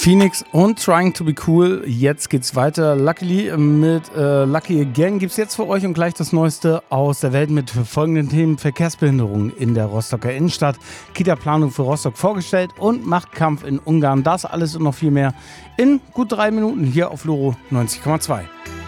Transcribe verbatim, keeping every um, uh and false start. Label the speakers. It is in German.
Speaker 1: Phoenix und Trying to be Cool. Jetzt geht's weiter. Luckily mit äh, Lucky Again gibt's jetzt für euch und gleich das Neueste aus der Welt mit folgenden Themen: Verkehrsbehinderung in der Rostocker Innenstadt, Kita-Planung für Rostock vorgestellt und Machtkampf in Ungarn. Das alles und noch viel mehr in gut drei Minuten hier auf Loro neunzig Komma zwei.